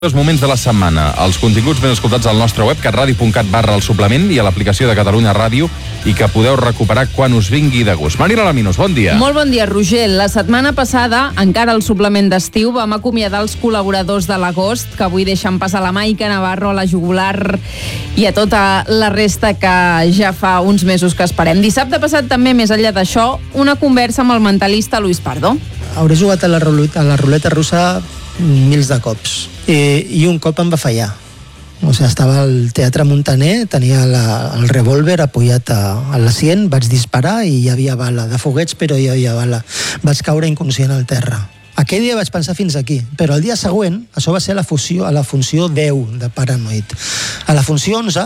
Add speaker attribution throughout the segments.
Speaker 1: Els moments de la setmana, els continguts ben escoltats al nostre web, catradio.cat/el suplement i a l'aplicació de Catalunya Ràdio i que podeu recuperar quan us vingui de gust. Marina Laminos, bon dia.
Speaker 2: Molt bon dia, Roger. La setmana passada, encara al suplement d'estiu, vam acomiadar els col·laboradors de l'agost, que avui deixen passar la Maica Navarro, a la Jugular i a tota la resta que ja fa uns mesos que esperem. Dissabte passat també, més enllà d'això, una conversa amb el mentalista Luis Pardo.
Speaker 3: Hauré jugat a la ruleta russa mils de cops i un cop em va fallar. O sigui, estava al Teatre Montaner, tenia el revòlver apoyat a l'assient, vaig disparar i hi havia bala, de foguets però hi havia bala. Vaig caure inconscient al terra. Aquell dia vaig pensar fins aquí, però el dia següent, això va ser a la funció 10 de Paranoid. A la funció 11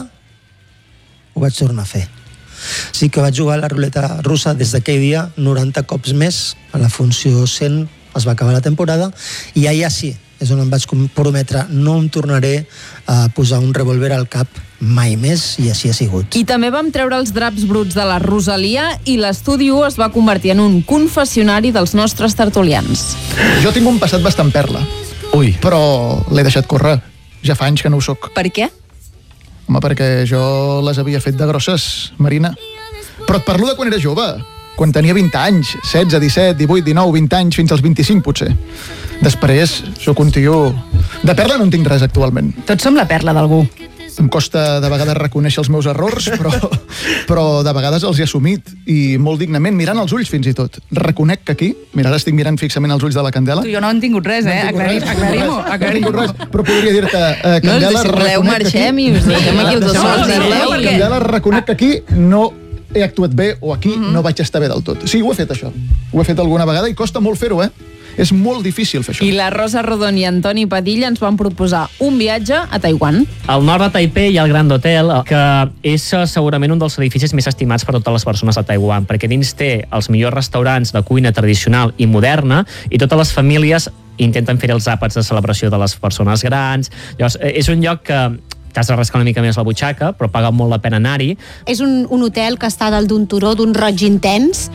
Speaker 3: ho vaig tornar a fer. Sí que vaig jugar a la ruleta russa des d'aquell dia 90 cops més. A la funció 100 es va acabar la temporada i allà sí, és on em vaig prometre, no em tornaré a posar un revòlver al cap mai més, i així ha sigut.
Speaker 2: I també vam treure els draps bruts de la Rosalia i l'Estudi 1 es va convertir en un confessionari dels nostres tertulians.
Speaker 4: Jo tinc un passat bastant perla.
Speaker 1: Ui.
Speaker 4: Però l'he deixat córrer. Ja fa anys que no ho soc.
Speaker 2: Per què?
Speaker 4: Home, perquè jo les havia fet de grosses, Marina. Però et parlo de quan era jove. Quan tenia 20 anys, 16, 17, 18, 19, 20 anys, fins als 25 potser. Després, sóc un tio... De perla no en tinc res actualment.
Speaker 2: Tots som la perla d'algú.
Speaker 4: Em costa de vegades reconèixer els meus errors, però de vegades els he assumit, i molt dignament, mirant els ulls fins i tot. Reconec que aquí, mira, ara estic mirant fixament els ulls de la Candela.
Speaker 2: Tu i jo no han tingut res, aclarim-ho.
Speaker 4: No he tingut res, però podria dir-te, Candela,
Speaker 2: si voleu marxem i us deixem aquí els dos sols.
Speaker 4: Candela, reconec que aquí no he actuat bé o aquí no vaig estar bé del tot. Sí, ho he fet, això. Ho he fet alguna vegada i costa molt fer-ho, És molt difícil fer això.
Speaker 2: I la Rosa Rodon i Antoni Padilla ens van proposar un viatge a Taiwan.
Speaker 5: Al nord de Taipei hi ha el Grand Hotel, que és segurament un dels edificis més estimats per totes les persones a Taiwan, perquè dins té els millors restaurants de cuina tradicional i moderna, i totes les famílies intenten fer els àpats de celebració de les persones grans. Llavors, és un lloc que t'has de rascar una mica més la butxaca, però paga molt la pena anar-hi.
Speaker 6: És un hotel que està dalt d'un turó, d'un roig intens,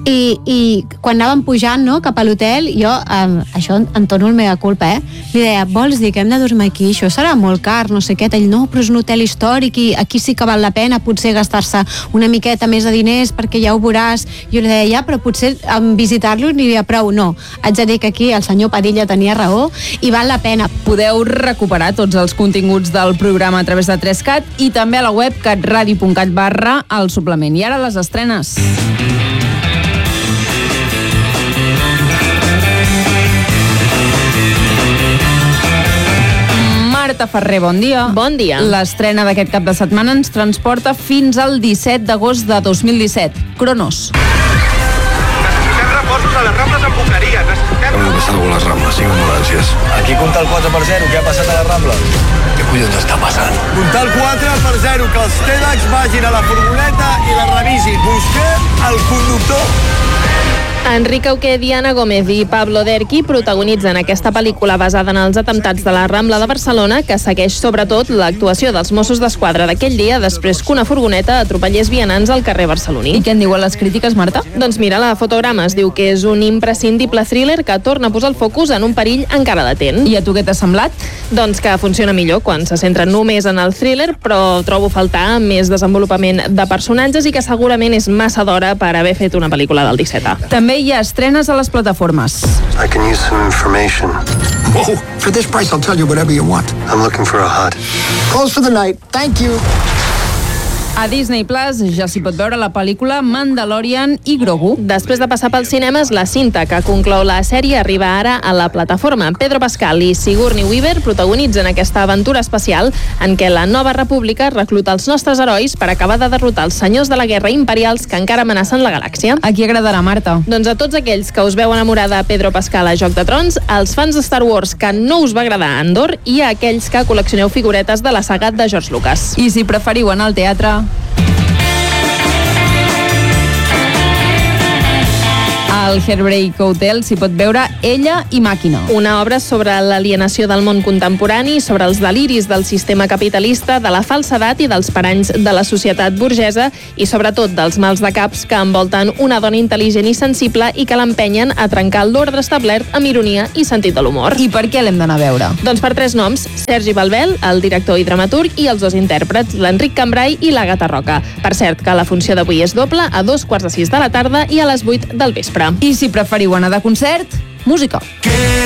Speaker 6: i quan anàvem pujant, no, cap a l'hotel, jo, això en tono el mega culpa, li deia, vols dir que hem de dormir aquí? Això serà molt car, no sé què. Ell, no, però és un hotel històric i aquí sí que val la pena potser gastar-se una miqueta més de diners perquè ja ho veuràs. Jo li deia, ja, però potser visitar-lo n'hi havia prou. No, haig de dir que aquí el senyor Padilla tenia raó i val la pena.
Speaker 2: Podeu recuperar tots els continguts del programa a través de 3CAT i també a la web catradio.cat/el suplement. I ara les estrenes. Marta Ferrer, bon dia.
Speaker 7: Bon dia.
Speaker 2: L'estrena d'aquest cap de setmana ens transporta fins al 17 d'agost de 2017. Cronos.
Speaker 8: Necessitem reposos a les Rambles amb Boqueria.
Speaker 9: Hem de passar algunes Rambles, tinc ambulàncies.
Speaker 10: Aquí compta el 4/0, què ha passat a la Rambla?
Speaker 9: Què collons està passant?
Speaker 10: Compta el 4/0, que els TEDx vagin a la furgoneta i la revisin. Busquem el conductor.
Speaker 7: Enric Auqué, Diana Gómez i Pablo Derqui protagonitzen aquesta pel·lícula basada en els atemptats de la Rambla de Barcelona, que segueix sobretot l'actuació dels Mossos d'Esquadra d'aquell dia després que una furgoneta atropellés vianants al carrer barceloní.
Speaker 2: I què en diuen les crítiques, Marta?
Speaker 7: Doncs mira, la Fotogrames diu que és un imprescindible thriller que torna a posar el focus en un perill encara latent.
Speaker 2: I a tu què t'ha semblat?
Speaker 7: Doncs que funciona millor quan se centra només en el thriller, però trobo faltar més desenvolupament de personatges i que segurament és massa d'hora per haver fet una pel·lícula del 17.
Speaker 2: També hi ha estrenes a les plataformes.
Speaker 9: I can use some information.
Speaker 10: Whoa, for this price I'll tell you whatever you want.
Speaker 9: I'm looking for a hut.
Speaker 10: Close for the night, thank you.
Speaker 2: A Disney Plus ja s'hi pot veure la pel·lícula Mandalorian i Grogu.
Speaker 7: Després de passar pels cinemes, la cinta que conclou la sèrie arriba ara a la plataforma. Pedro Pascal i Sigourney Weaver protagonitzen aquesta aventura espacial en què la Nova República recluta els nostres herois per acabar de derrotar els senyors de la guerra imperials que encara amenacen la galàxia.
Speaker 2: A qui agradarà, Marta?
Speaker 7: Doncs a tots aquells que us veu enamorar de Pedro Pascal a Joc de Trons, als fans de Star Wars que no us va agradar Andor i a aquells que col·leccioneu figuretes de la saga de George Lucas.
Speaker 2: I si preferiu anar al teatre... Al Heartbreak Hotel s'hi pot veure Ella i Màquina.
Speaker 7: Una obra sobre l'alienació del món contemporani, sobre els deliris del sistema capitalista, de la falsedat i dels paranys de la societat burgesa i sobretot dels mals de caps que envolten una dona intel·ligent i sensible i que l'empenyen a trencar l'ordre establert amb ironia i sentit de l'humor.
Speaker 2: I per què l'hem d'anar a veure?
Speaker 7: Doncs per 3 noms: Sergi Balbel, el director i dramaturg, i els 2 intèrprets, l'Enric Cambrai i l'Àgata Roca. Per cert, que la funció d'avui és doble, a 2:45 de la tarda i a les 8 del vespre.
Speaker 2: I si preferiu anar de concert, música.